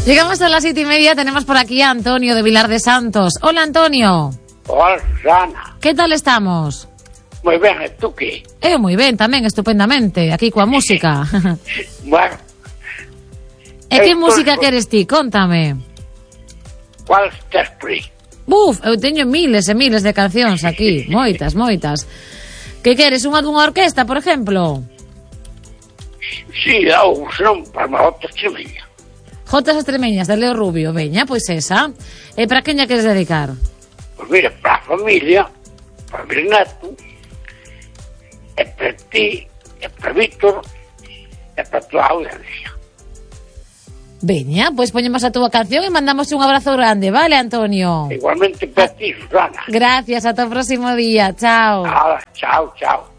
Llegamos a las 7:30, tenemos por aquí a Antonio de Vilar de Santos. Hola, Antonio. Hola, Susana. Que tal estamos? Moi ben, e tú que? Eu moi ben tamén, estupendamente, aquí coa música. Bueno. E que música queres ti? Cóntame. Cuál estás por aí? Buf, eu teño miles e miles de cancións aquí, moitas, moitas. Que queres, unha dunha orquesta, por exemplo? Sí, ou senón para unha outra extremeña. Jotas Extremeñas de Leo Rubio, veña, pois esa. E para quen lla queres dedicar? Pois mira, para a familia, para mi neto, e para ti, e para Víctor, e para a tua audiencia. Veña, pois poñemos a túa canción e mandamos un abrazo grande, vale, Antonio? Igualmente para ti, Susana. Gracias, ata o próximo día, chao. Chao, chao.